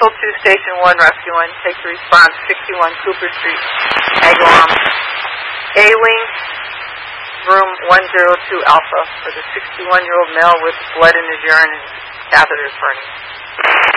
Medical 2, Station 1, Rescue 1. Take the response, 61 Cooper Street, Agawam. A-Wing, room 102 Alpha, for the 61-year-old male with blood in his urine and catheters burning.